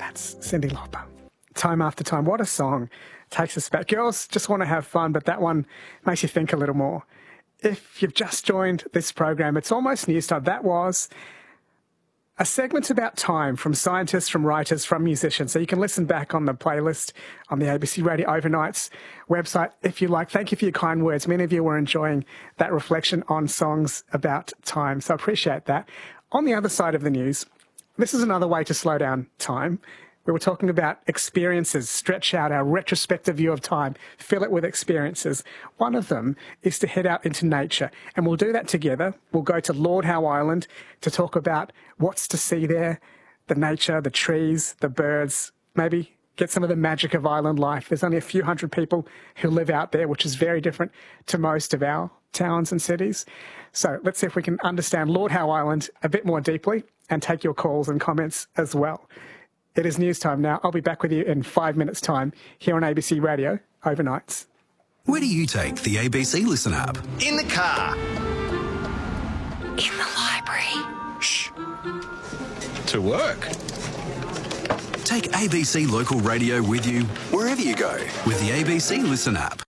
That's Cyndi Lauper. Time After Time. What a song. Takes us back. Girls just want to have fun, but that one makes you think a little more. If you've just joined this program, it's almost news time. That was a segment about time from scientists, from writers, from musicians. So you can listen back on the playlist on the ABC Radio Overnights website if you like. Thank you for your kind words. Many of you were enjoying that reflection on songs about time. So I appreciate that. On the other side of the news, this is another way to slow down time. We were talking about experiences, stretch out our retrospective view of time, fill it with experiences. One of them is to head out into nature, and we'll do that together. We'll go to Lord Howe Island to talk about what's to see there, the nature, the trees, the birds, maybe get some of the magic of island life. There's only a few hundred people who live out there, which is very different to most of our towns and cities. So let's see if we can understand Lord Howe Island a bit more deeply and take your calls and comments as well. It is news time now. I'll be back with you in 5 minutes' time here on ABC Radio Overnights. Where do you take the ABC Listen app? In the car. In the library. Shh. To work. Take ABC Local Radio with you wherever you go with the ABC Listen app.